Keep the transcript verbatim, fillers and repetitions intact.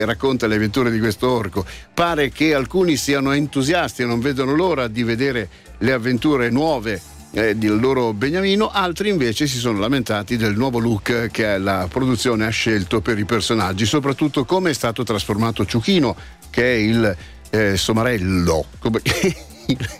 racconta le avventure di questo orco. Pare che alcuni siano entusiasti e non vedono l'ora di vedere le avventure nuove eh, del loro beniamino, altri invece si sono lamentati del nuovo look che la produzione ha scelto per i personaggi, soprattutto come è stato trasformato Ciuchino, che è il eh, somarello, come il